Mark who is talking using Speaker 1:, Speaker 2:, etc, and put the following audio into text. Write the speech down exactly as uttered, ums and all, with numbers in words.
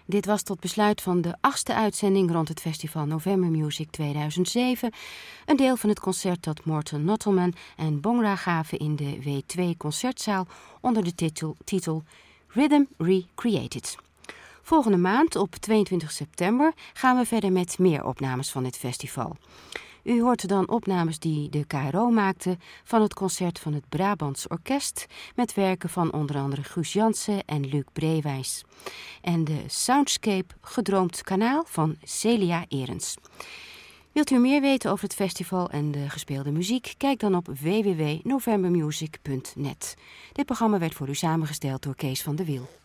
Speaker 1: Dit was tot besluit van de achtste uitzending rond het festival November Music tweeduizend zeven. Een deel van het concert dat Morten Nottleman en Bongra gaven in de W twee Concertzaal onder de titel, titel Rhythm Recreated. Volgende maand, op tweeëntwintig september, gaan we verder met meer opnames van dit festival. U hoort dan opnames die de K R O maakte van het concert van het Brabants Orkest met werken van onder andere Guus Jansen en Luc Brewijs. En de Soundscape Gedroomd Kanaal van Celia Erens. Wilt u meer weten over het festival en de gespeelde muziek? Kijk dan op w w w punt novembermusic punt net. Dit programma werd voor u samengesteld door Kees van de Wiel.